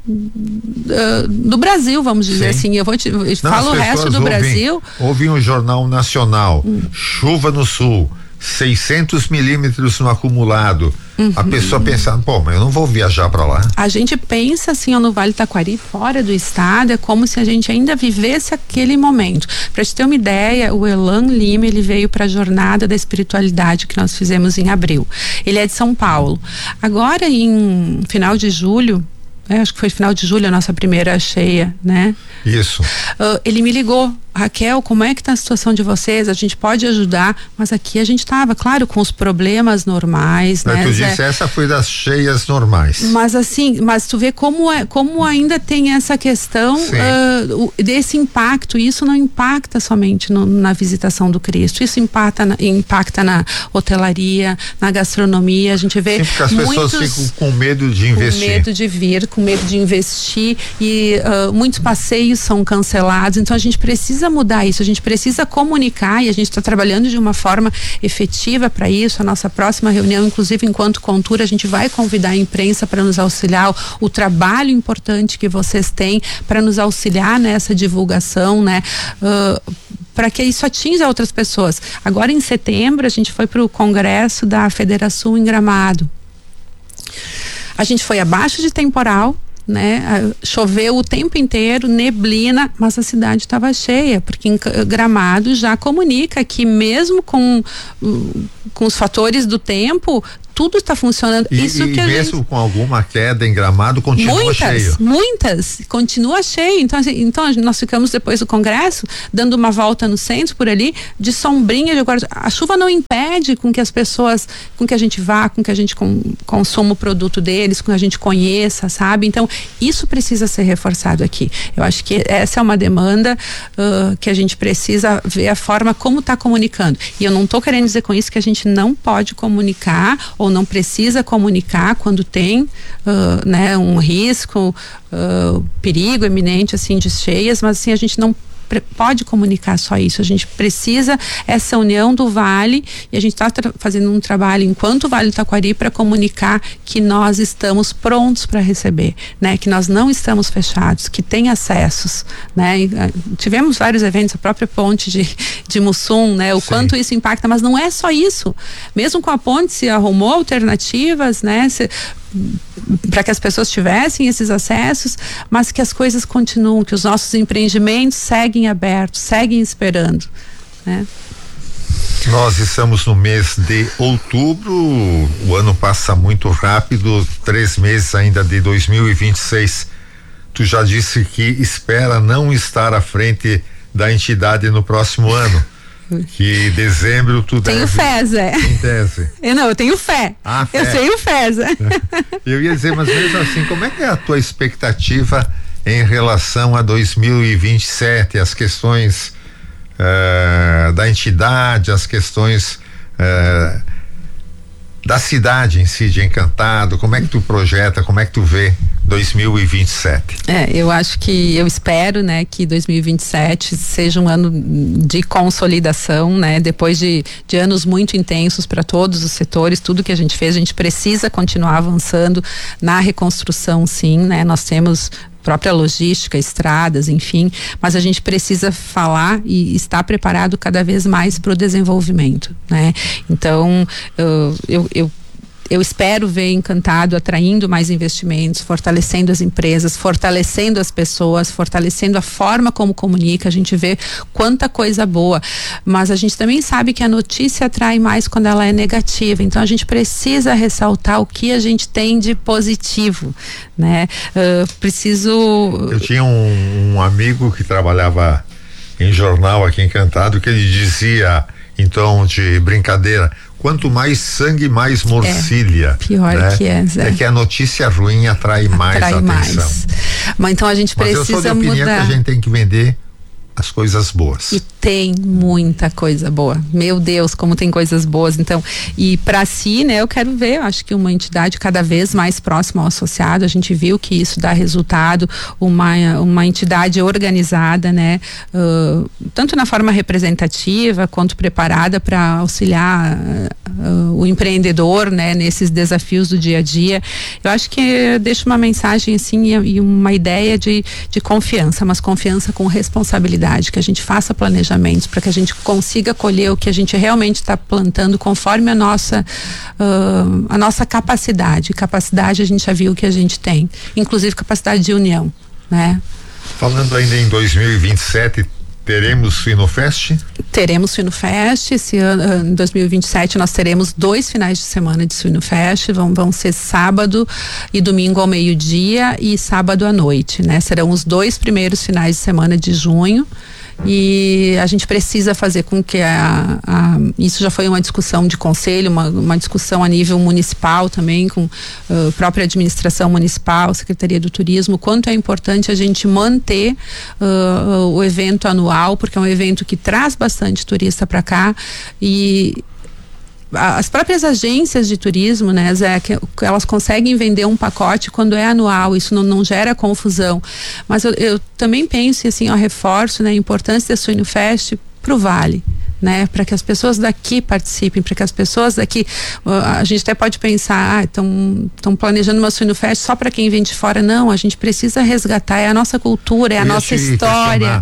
do Brasil, vamos dizer assim. Eu falo o resto do Brasil. Houve um Jornal Nacional, chuva no sul, 600 milímetros no acumulado. A pessoa pensando, mas eu não vou viajar para lá. A gente pensa assim, no Vale do Taquari, fora do estado, é como se a gente ainda vivesse aquele momento. Para te ter uma ideia, o Elan Lima, ele veio para a Jornada da Espiritualidade que nós fizemos em abril. Ele é de São Paulo. Agora, em final de julho, acho que foi final de julho a nossa primeira cheia, né? Isso. Ele me ligou, Raquel, como é que tá a situação de vocês? A gente pode ajudar, mas aqui a gente estava, claro, com os problemas normais, né? Tu disse, essa foi das cheias normais. Mas assim, tu vê como ainda tem essa questão desse impacto. Isso não impacta somente na visitação do Cristo, isso impacta na hotelaria, na gastronomia. A gente vê porque as pessoas ficam com medo de investir. Com medo de vir, com medo de investir, e muitos passeios são cancelados. Então a gente precisa mudar isso, a gente precisa comunicar, e a gente está trabalhando de uma forma efetiva para isso. A nossa próxima reunião, inclusive enquanto Contour, a gente vai convidar a imprensa para nos auxiliar, o trabalho importante que vocês têm para nos auxiliar nessa divulgação, né? Para que isso atinja outras pessoas. Agora em setembro a gente foi para o congresso da Federação em Gramado. A gente foi abaixo de temporal né? Choveu o tempo inteiro, neblina, mas a cidade estava cheia, porque Gramado já comunica que mesmo com os fatores do tempo, tudo está funcionando. Isso que mesmo com alguma queda em Gramado, continua cheio. Muitas, continua cheio. Então nós ficamos depois do congresso, dando uma volta no centro por ali, de sombrinha, de guarda. A chuva não impede com que as pessoas, com que a gente vá, com que a gente consuma o produto deles, com que a gente conheça, sabe? Então, isso precisa ser reforçado aqui. Eu acho que essa é uma demanda que a gente precisa ver a forma como está comunicando. E eu não estou querendo dizer com isso que a gente não pode comunicar ou não precisa comunicar quando tem né, um risco, perigo iminente assim de cheias, mas assim a gente não pode comunicar só isso, a gente precisa essa união do Vale, e a gente está fazendo um trabalho enquanto o Vale do Taquari para comunicar que nós estamos prontos para receber, né? Que nós não estamos fechados, que tem acessos, né? E, tivemos vários eventos, a própria ponte de Mussum, né? O quanto isso impacta, mas não é só isso, mesmo com a ponte se arrumou alternativas, né? Para que as pessoas tivessem esses acessos, mas que as coisas continuam, que os nossos empreendimentos seguem abertos, seguem esperando, né? Nós estamos no mês de outubro, o ano passa muito rápido, 3 meses ainda de 2026. Tu já disse que espera não estar à frente da entidade no próximo ano. Que dezembro tu deve... Tenho fé, Zé. Em tese. Eu tenho fé. Fé. Eu tenho fé, Zé. Eu ia dizer, mas mesmo assim, como é que é a tua expectativa em relação a 2027, as questões da entidade, as questões da cidade em si, de Encantado, como é que tu projeta, como é que tu vê 2027? Eu acho que, eu espero, né, que 2027 seja um ano de consolidação, né, depois de anos muito intensos para todos os setores, tudo que a gente fez, a gente precisa continuar avançando na reconstrução, sim, né, nós temos própria logística, estradas, enfim, mas a gente precisa falar e estar preparado cada vez mais para o desenvolvimento, né? Então, eu espero ver Encantado atraindo mais investimentos, fortalecendo as empresas, fortalecendo as pessoas, fortalecendo a forma como comunica. A gente vê quanta coisa boa, mas a gente também sabe que a notícia atrai mais quando ela é negativa, então a gente precisa ressaltar o que a gente tem de positivo, né? Eu tinha um amigo que trabalhava em jornal aqui em Encantado, que ele dizia, então, de brincadeira, quanto mais sangue, mais morcilha. Pior, né? Que é que a notícia ruim atrai mais atenção. Mas então a gente precisa mudar. Eu sou de opinião que a gente tem que vender as coisas boas. E tem muita coisa boa. Meu Deus, como tem coisas boas. Então, e para si, né, eu quero ver, eu acho que uma entidade cada vez mais próxima ao associado, a gente viu que isso dá resultado, uma entidade organizada, né, tanto na forma representativa quanto preparada para auxiliar o empreendedor, né, nesses desafios do dia a dia. Eu acho que deixa uma mensagem assim e uma ideia de confiança, mas confiança com responsabilidade, que a gente faça planejamentos para que a gente consiga colher o que a gente realmente está plantando conforme a nossa capacidade. Capacidade a gente já viu que a gente tem, inclusive capacidade de união, né? Falando ainda em 2027, teremos Suinofest? Teremos Suinofest. Esse ano, em 2027, nós teremos 2 finais de semana de Suinofest. Vão ser sábado e domingo ao meio-dia e sábado à noite, né? Serão os 2 primeiros finais de semana de junho. E a gente precisa fazer com que isso já foi uma discussão de conselho, uma discussão a nível municipal também, com a própria administração municipal, Secretaria do Turismo, quanto é importante a gente manter o evento anual, porque é um evento que traz bastante turista para cá, e as próprias agências de turismo, né, Zé, que elas conseguem vender um pacote quando é anual, isso não gera confusão. Mas eu também penso, assim, reforço, né, a importância da Suinofest para o Vale, né? Para que as pessoas daqui participem, para que as pessoas daqui, a gente até pode pensar, estão planejando uma Suinofest só para quem vem de fora. Não, a gente precisa resgatar, é a nossa cultura, é a nossa história.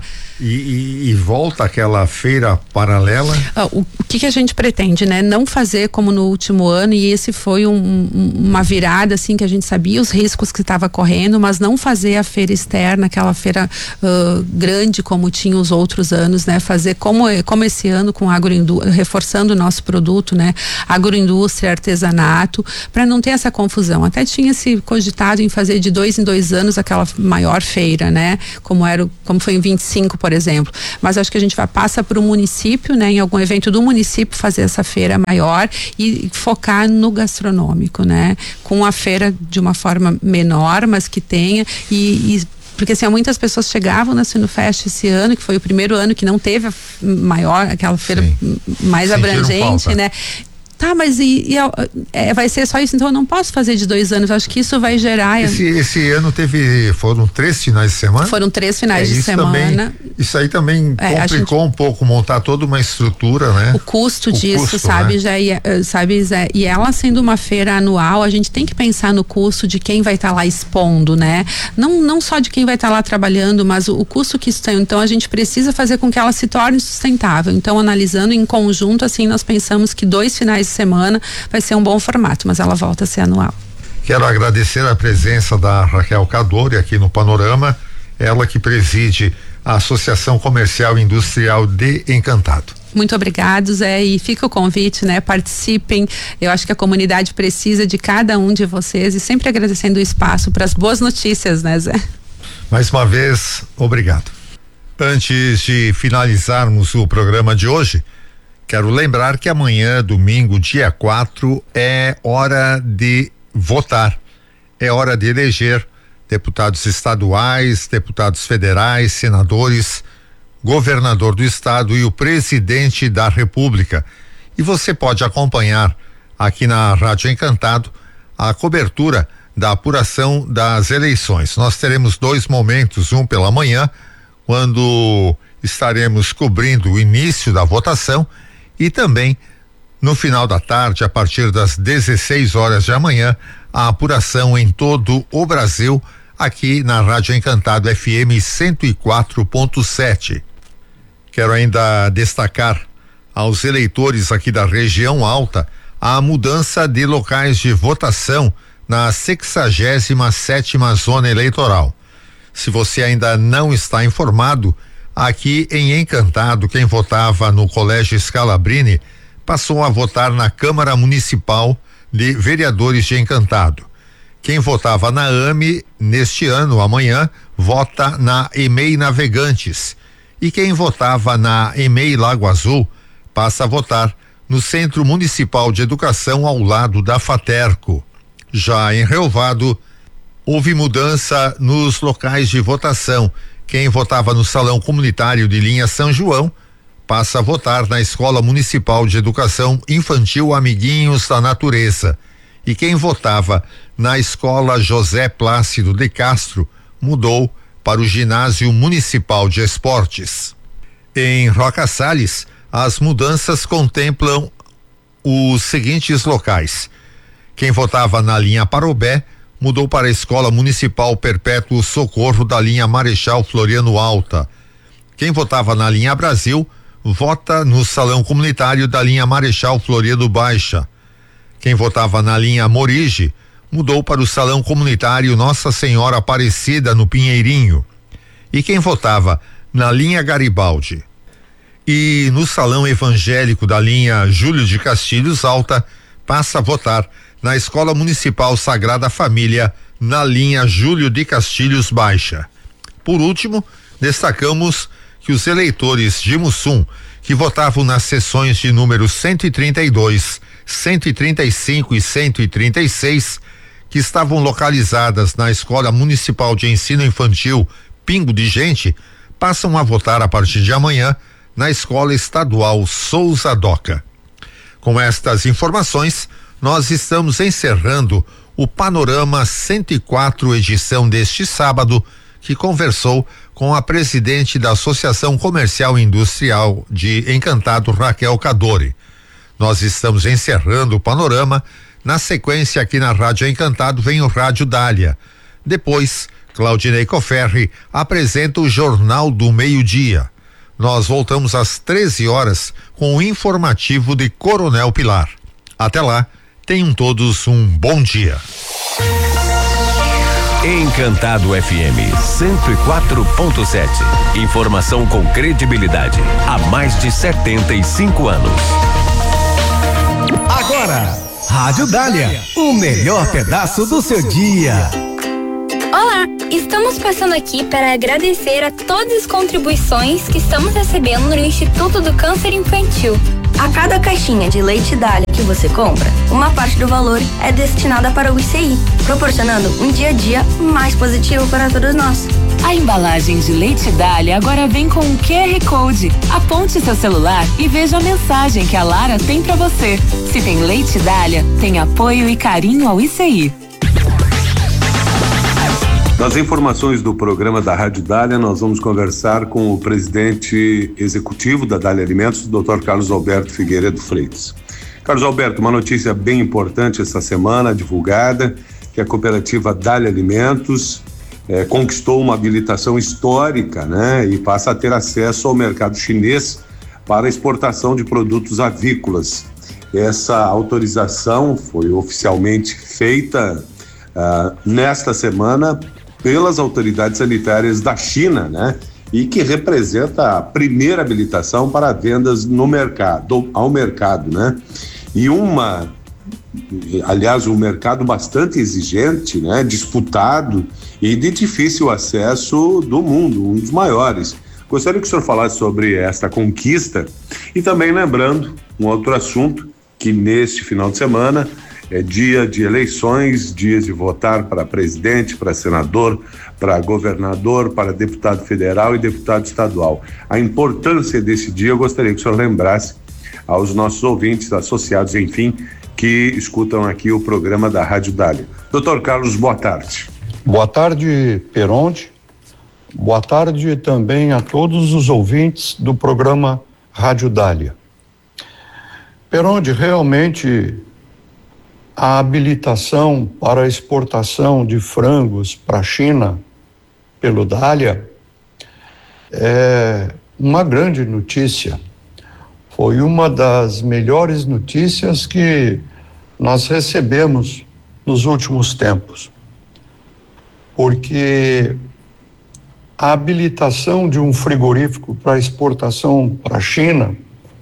E volta aquela feira paralela? O que a gente pretende, né? Não fazer como no último ano, e esse foi uma virada, assim, que a gente sabia os riscos que estava correndo, mas não fazer a feira externa, aquela feira grande como tinha os outros anos, né? Fazer como esse ano com agroindústria, reforçando o nosso produto, né? Agroindústria, artesanato, para não ter essa confusão. Até tinha se cogitado em fazer de 2 em 2 anos aquela maior feira, né? Como foi em 25, por exemplo. Mas acho que a gente passa para o município, né? Em algum evento do município fazer essa feira maior e focar no gastronômico, né? Com a feira de uma forma menor, mas que tenha porque assim, muitas pessoas chegavam na Suinofest esse ano, que foi o primeiro ano que não teve aquela feira mais abrangente, né? Tá, mas vai ser só isso, então eu não posso fazer de 2 anos, eu acho que isso vai gerar... Esse ano foram 3 finais de semana? Foram 3 finais de semana. Isso aí também complicou um pouco montar toda uma estrutura, né? O custo disso, sabe, né? Zé, e ela sendo uma feira anual, a gente tem que pensar no custo de quem vai estar lá expondo, né? Não só de quem vai estar lá trabalhando, mas o custo que isso tem. Então a gente precisa fazer com que ela se torne sustentável. Então, analisando em conjunto, assim, nós pensamos que 2 finais de semana vai ser um bom formato, mas ela volta a ser anual. Quero agradecer a presença da Raquel Cadori aqui no Panorama, ela que preside a Associação Comercial e Industrial de Encantado. Muito obrigado, Zé, e fica o convite, né? Participem, eu acho que a comunidade precisa de cada um de vocês, e sempre agradecendo o espaço para as boas notícias, né, Zé? Mais uma vez, obrigado. Antes de finalizarmos o programa de hoje, quero lembrar que amanhã, domingo, dia 4, é hora de votar. É hora de eleger deputados estaduais, deputados federais, senadores, governador do estado e o presidente da República. E você pode acompanhar aqui na Rádio Encantado a cobertura da apuração das eleições. Nós teremos 2 momentos, um pela manhã, quando estaremos cobrindo o início da votação, e também no final da tarde, a partir das 16 horas de amanhã, a apuração em todo o Brasil, aqui na Rádio Encantado FM 104.7. Quero ainda destacar aos eleitores aqui da região alta a mudança de locais de votação na 67ª zona eleitoral. Se você ainda não está informado, aqui em Encantado, quem votava no Colégio Scalabrini passou a votar na Câmara Municipal de Vereadores de Encantado. Quem votava na AME neste ano, amanhã, vota na EMEI Navegantes. E quem votava na EMEI Lago Azul passa a votar no Centro Municipal de Educação ao lado da Faterco. Já em Relvado, houve mudança nos locais de votação. Quem votava no Salão Comunitário de Linha São João passa a votar na Escola Municipal de Educação Infantil Amiguinhos da Natureza. E quem votava na Escola José Plácido de Castro mudou para o Ginásio Municipal de Esportes. Em Roca Salles, as mudanças contemplam os seguintes locais. Quem votava na linha Parobé mudou para a Escola Municipal Perpétuo Socorro da linha Marechal Floriano Alta. Quem votava na linha Brasil vota no Salão Comunitário da linha Marechal Floriano Baixa. Quem votava na linha Morige mudou para o Salão Comunitário Nossa Senhora Aparecida no Pinheirinho. E quem votava na linha Garibaldi e no Salão Evangélico da linha Júlio de Castilhos Alta passa a votar na Escola Municipal Sagrada Família, na linha Júlio de Castilhos Baixa. Por último, destacamos que os eleitores de Mussum, que votavam nas seções de número 132, 135 e 136, que estavam localizadas na Escola Municipal de Ensino Infantil Pingo de Gente, passam a votar a partir de amanhã na Escola Estadual Souza Doca. Com estas informações, nós estamos encerrando o Panorama 104, edição deste sábado, que conversou com a presidente da Associação Comercial e Industrial de Encantado, Raquel Cadore. Nós estamos encerrando o panorama. Na sequência, aqui na Rádio Encantado, vem o Rádio Dália. Depois, Claudinei Coferri apresenta o Jornal do Meio-Dia. Nós voltamos às 13 horas com o informativo de Coronel Pilar. Até lá, tenham todos um bom dia. Encantado FM 104.7. Informação com credibilidade há mais de 75 anos. Agora, Rádio Dália, o melhor pedaço do seu dia. Olá, estamos passando aqui para agradecer a todas as contribuições que estamos recebendo no Instituto do Câncer Infantil. A cada caixinha de leite Dália que você compra, uma parte do valor é destinada para o ICI, proporcionando um dia a dia mais positivo para todos nós. A embalagem de leite Dália agora vem com um QR Code. Aponte seu celular e veja a mensagem que a Lara tem para você. Se tem leite Dália, tem apoio e carinho ao ICI. Nas informações do programa da Rádio Dália, nós vamos conversar com o presidente executivo da Dália Alimentos, o Dr. Carlos Alberto Figueiredo Freitas. Carlos Alberto, uma notícia bem importante essa semana, divulgada, que a cooperativa Dália Alimentos conquistou uma habilitação histórica, né? E passa a ter acesso ao mercado chinês para exportação de produtos avícolas. Essa autorização foi oficialmente feita nesta semana pelas autoridades sanitárias da China, né? E que representa a primeira habilitação para vendas no mercado, ao mercado, né? E aliás, um mercado bastante exigente, né? Disputado e de difícil acesso do mundo, um dos maiores. Gostaria que o senhor falasse sobre esta conquista e também lembrando um outro assunto, que neste final de semana é dia de eleições, dias de votar para presidente, para senador, para governador, para deputado federal e deputado estadual. A importância desse dia eu gostaria que o senhor lembrasse aos nossos ouvintes, associados, enfim, que escutam aqui o programa da Rádio Dália. Doutor Carlos, boa tarde. Boa tarde, Peronde. Boa tarde também a todos os ouvintes do programa Rádio Dália. Peronde, realmente a habilitação para a exportação de frangos para a China pelo Dália é uma grande notícia. Foi uma das melhores notícias que nós recebemos nos últimos tempos, porque a habilitação de um frigorífico para exportação para a China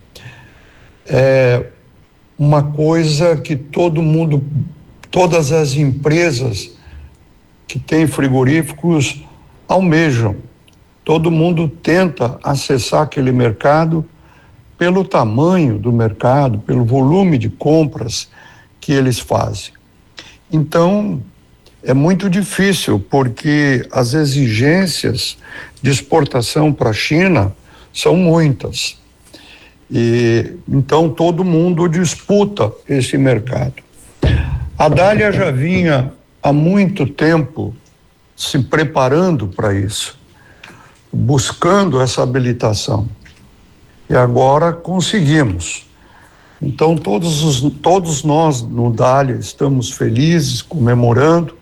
é uma coisa que todas as empresas que têm frigoríficos almejam. Todo mundo tenta acessar aquele mercado pelo tamanho do mercado, pelo volume de compras que eles fazem. Então, é muito difícil, porque as exigências de exportação para a China são muitas. E então todo mundo disputa esse mercado. A Dália já vinha há muito tempo se preparando para isso, buscando essa habilitação. E agora conseguimos. Então todos nós no Dália estamos felizes, comemorando.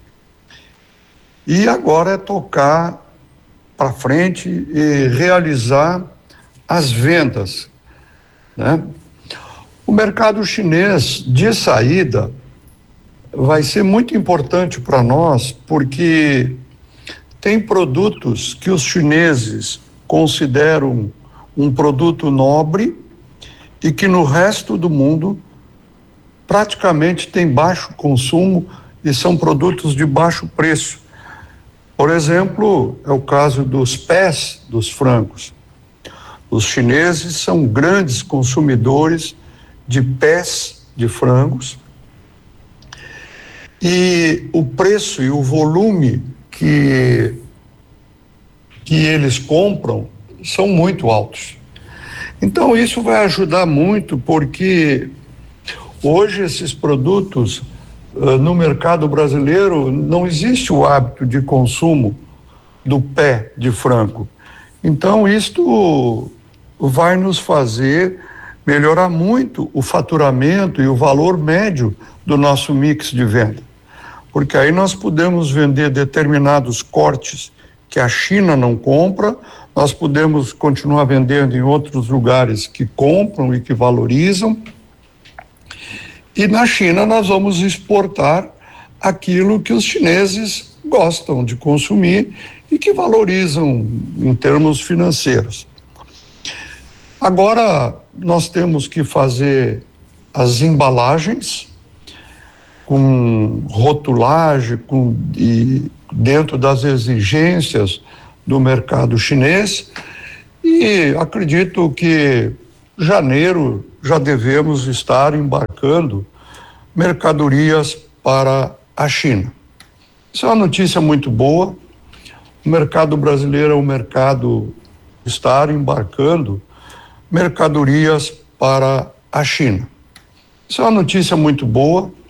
E agora é tocar para frente e realizar as vendas, né? O mercado chinês de saída vai ser muito importante para nós, porque tem produtos que os chineses consideram um produto nobre e que no resto do mundo praticamente tem baixo consumo e são produtos de baixo preço. Por exemplo, é o caso dos pés dos frangos. Os chineses são grandes consumidores de pés de frangos e o preço e o volume que eles compram são muito altos. Então isso vai ajudar muito, porque hoje esses produtos no mercado brasileiro não existe o hábito de consumo do pé de frango. Então, isto vai nos fazer melhorar muito o faturamento e o valor médio do nosso mix de venda. Porque aí nós podemos vender determinados cortes que a China não compra, nós podemos continuar vendendo em outros lugares que compram e que valorizam. E na China nós vamos exportar aquilo que os chineses gostam de consumir e que valorizam em termos financeiros. Agora nós temos que fazer as embalagens com rotulagem, e dentro das exigências do mercado chinês, e acredito que janeiro já devemos estar embarcando mercadorias para a China. Isso é uma notícia muito boa. O mercado brasileiro é um mercado estar embarcando mercadorias para a China. Isso é uma notícia muito boa.